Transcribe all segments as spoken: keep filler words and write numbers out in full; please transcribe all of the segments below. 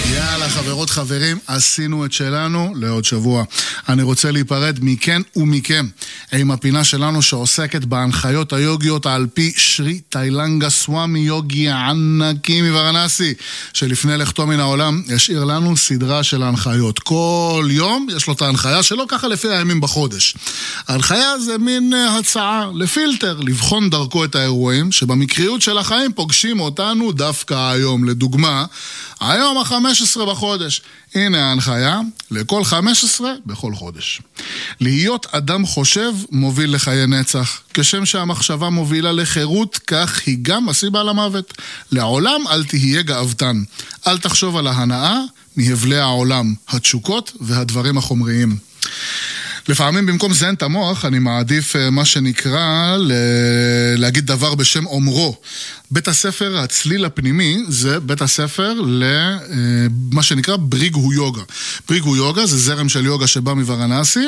יאללה, חברות חברים, עשינו את שלנו לעוד שבוע. אני רוצה להיפרד מכן ומכם עם הפינה שלנו שעוסקת בהנחיות היוגיות על פי שרי טיילנגה סוואמי יוגי ענקי מוורנסי, שלפני לכתו מן העולם השאיר לנו סדרה של ההנחיות. כל יום יש לו את ההנחיה שלו, ככה לפי הימים בחודש. ההנחיה זה מין הצעה לפילטר, לבחון דרכו את האירועים שבמקריות של החיים פוגשים אותנו דווקא היום. לדוגמה, היום ה-חמש עשרה בחודש. הנה ההנחיה, לכל חמש עשרה בכל חודש. להיות אדם חושב מוביל לחיי נצח. כשם שהמחשבה מובילה לחירות, כך היא גם הסיבה למוות. לעולם אל תהיה גאוותן. אל תחשוב על ההנאה מהבלי העולם, התשוקות והדברים החומריים. לפעמים במקום זן את המוח, אני מעדיף מה שנקרא ל... להגיד דבר בשם אומרו. בית הספר, הצליל הפנימי, זה בית הספר למה שנקרא בריגו יוגה. בריגו יוגה זה זרם של יוגה שבא מוורנסי,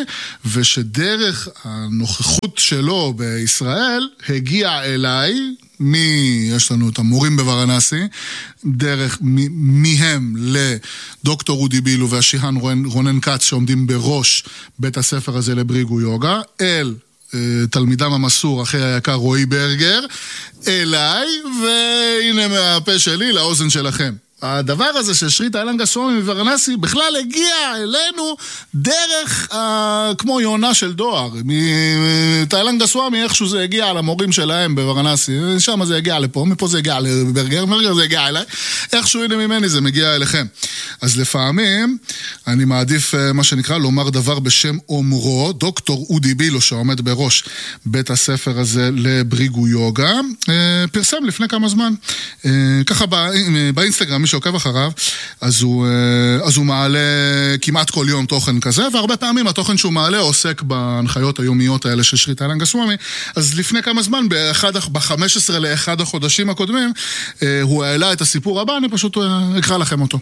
ושדרך הנוכחות שלו בישראל הגיע אליי, מי, יש לנו את המורים בוורנסי, דרך מ, מהם לדוקטור אודי בילו והשיהן רונן קץ שעומדים בראש בית הספר הזה לבריגו יוגה, אל תלמידם המסור, אחי היקר רועי ברגר, אליי, והנה מהפה שלי לאוזן שלכם. הדבר הזה של שרי טיילנגה סוואמי מוורנסי בכלל הגיע אלינו דרך אה, כמו יונה של דואר. מטיילנגה סוואמי איכשהו זה הגיע על המורים שלהם בוורנסי, שם זה הגיע לפה, מפה זה הגיע לברגר, ברגר זה הגיע אליי, איכשהו הנה ממני זה מגיע אליכם. אז לפעמים אני מעדיף מה שנקרא לומר דבר בשם אומרו. דוקטור אודי בילו שעומד בראש בית הספר הזה לבריגו יוגה אה, פרסם לפני כמה זמן אה, ככה בא, באינסטגרם שעוקב אחריו, אז הוא, אז הוא מעלה כמעט כל יום תוכן כזה, והרבה פעמים התוכן שהוא מעלה עוסק בהנחיות היומיות האלה של שרי טיילנגה סוואמי. אז לפני כמה זמן, ב-חמש עשרה לאחד החודשים הקודמים, הוא העלה את הסיפור הבא, אני פשוט אקרא לכם אותו.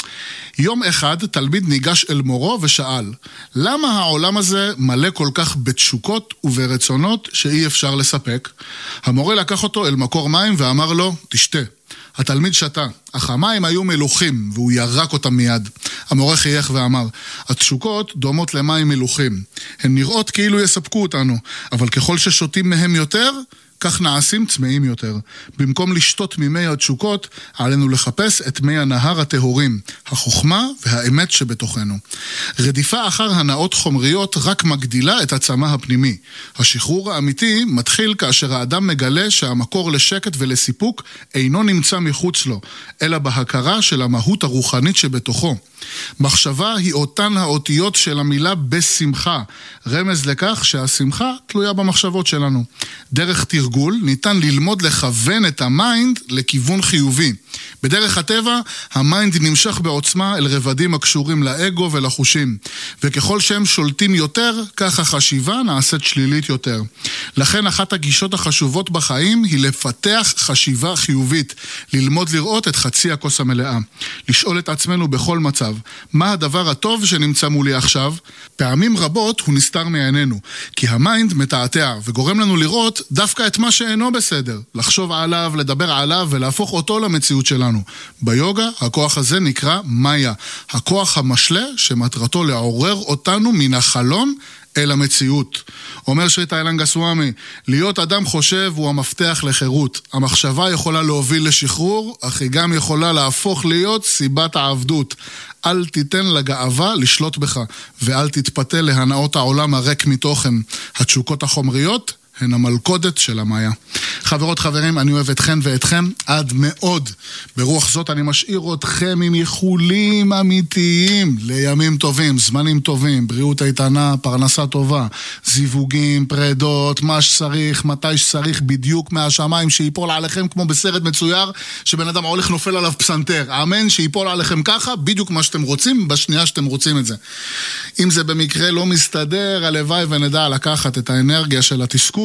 יום אחד תלמיד ניגש אל מורו ושאל, למה העולם הזה מלא כל כך בתשוקות וברצונות שאי אפשר לספק? המורה לקח אותו אל מקור מים ואמר לו, תשתה. התלמיד שתה, אך המים היו מלוכים והוא ירק אותם מיד. המורה חייך ואמר, התשוקות דומות למים מלוכים. הן נראות כאילו יספקו אותנו, אבל ככל ששותים מהם יותר, כך נעשים צמאים יותר. במקום לשתות ממי התשוקות, עלינו לחפש את מי הנהר הטהורים, החוכמה והאמת שבתוכנו. רדיפה אחר הנאות חומריות רק מגדילה את הצמא הפנימי. השחרור האמיתי מתחיל כאשר האדם מגלה שהמקור לשקט ולסיפוק אינו נמצא מחוץ לו, אלא בהכרה של המהות הרוחנית שבתוכו. מחשבה היא אותן האותיות של המילה בשמחה, רמז לכך שהשמחה תלויה במחשבות שלנו. דרך תרגול ניתן ללמוד לכוון את המיינד לכיוון חיובי. בדרך הטבע, המיינד נמשך בעוצמה אל רבדים הקשורים לאגו ולחושים, וככל שהם שולטים יותר, כך החשיבה נעשית שלילית יותר. לכן אחת הגישות החשובות בחיים היא לפתח חשיבה חיובית, ללמוד לראות את חצי הכוס המלאה, לשאול את עצמנו בכל מצב, מה הדבר הטוב שנמצא מולי עכשיו? פעמים רבות הוא נסתר מעינינו, כי המיינד מתעתע וגורם לנו לראות דווקא את מה שאינו בסדר, לחשוב עליו, לדבר עליו ולהפוך אותו למציאות שלנו. ביוגה הכוח הזה נקרא מאיה, הכוח המשלה שמטרתו לעורר אותנו מן החלום אל המציאות. אומר שרי טיילנגה סוואמי, להיות אדם חושב הוא המפתח לחירות. המחשבה יכולה להוביל לשחרור, אך היא גם יכולה להפוך להיות סיבת העבדות. אל תיתן לגאווה לשלוט בך, ואל תתפתה להנאות העולם הריק מתוכן. התשוקות החומריות הן המלכודת של המאיה. חברות חברים, אני אוהב אתכן ואתכם עד מאוד. ברוח זאת אני משאיר אתכם עם איחולים אמיתיים לימים טובים, זמנים טובים, בריאות איתנה, פרנסה טובה, זיווגים, פרדות, מה שצריך, מתי שצריך, בדיוק מהשמיים שיפול עליכם כמו בסרט מצויר, שבן אדם הולך נופל עליו פסנתר. אמן, שיפול עליכם ככה, בדיוק מה שאתם רוצים, בשנייה שאתם רוצים את זה. אם זה במקרה לא מסתדר, הלוואי ונדע לקחת את האנרגיה של התסכול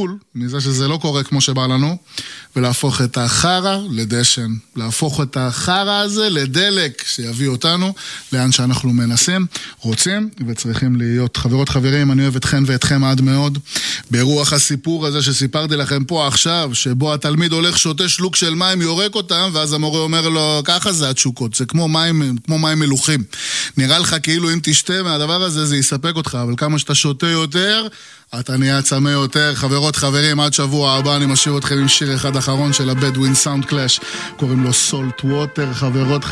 ניצול מזה שזה לא קורה כמו שבא לנו, ולהפוך את החרה לדשן, להפוך את החרה הזה לדלק שיביא אותנו לאן שאנחנו מנסים, רוצים וצריכים להיות. חברות חברים, אני אוהב אתכם ואתכם עד מאוד. ברוח הסיפור הזה שסיפרתי לכם פה עכשיו, שבו התלמיד הולך שותה שלוק של מים, יורק אותם, ואז המורה אומר לו, ככה זה התשוקות, זה כמו מים, כמו מים מלוכים. נראה לך כאילו אם תשתה מהדבר הזה זה יספק אותך, אבל כמה שאתה שותה יותר, אתה נהיה צמא יותר. חברות חברים, עד שבוע הבא אני משאיר אתכם עם שיר אחד אחרון של הבדווין סאונד קלאש, קוראים לו סולט ווטר. חברות